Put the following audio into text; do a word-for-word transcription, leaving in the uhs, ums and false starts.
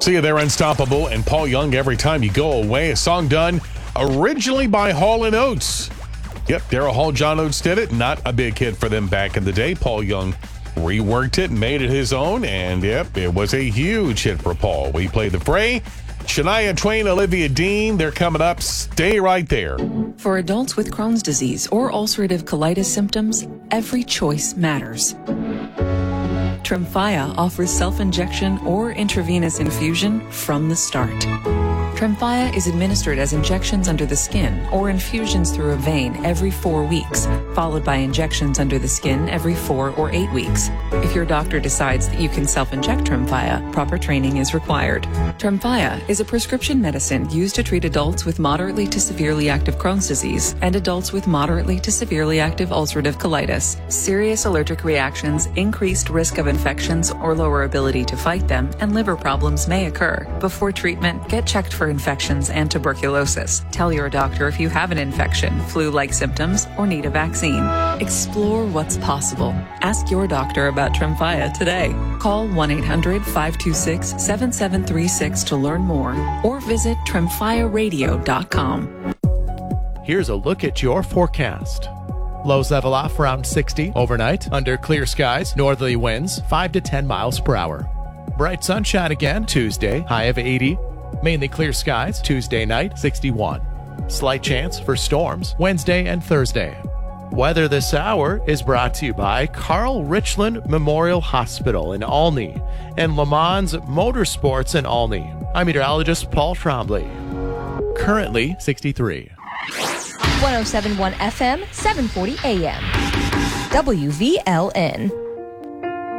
See, they're unstoppable, and Paul Young, Every Time You Go Away, a song done originally by Hall and Oates. Yep, Daryl Hall, John Oates did it. Not a big hit for them back in the day. Paul Young reworked it and made it his own, and yep, it was a huge hit for Paul. We play The Fray. Shania Twain, Olivia Dean, they're coming up. Stay right there. For adults with Crohn's disease or ulcerative colitis symptoms, every choice matters. Tremfya offers self-injection or intravenous infusion from the start. Tremfya is administered as injections under the skin or infusions through a vein every four weeks, followed by injections under the skin every four or eight weeks. If your doctor decides that you can self-inject Tremfya, proper training is required. Tremfya is a prescription medicine used to treat adults with moderately to severely active Crohn's disease and adults with moderately to severely active ulcerative colitis. Serious allergic reactions, increased risk of infections or lower ability to fight them, and liver problems may occur. Before treatment, get checked for infections and tuberculosis. Tell your doctor if you have an infection, flu-like symptoms, or need a vaccine. Explore what's possible. Ask your doctor about Tremfya today. Call one eight hundred five two six seven seven three six to learn more or visit tremfya radio dot com. Here's a look at your forecast. Lows level off around sixty overnight. Under clear skies, northerly winds five to ten miles per hour. Bright sunshine again Tuesday, high of eighty. Mainly clear skies Tuesday night, sixty-one. Slight chance for storms Wednesday and Thursday. Weather this hour is brought to you by Carl Richland Memorial Hospital in Olney and Le Mans Motorsports in Olney. I'm meteorologist Paul Trombley. Currently sixty-three. one oh seven point one F M, seven forty A M. W V L N.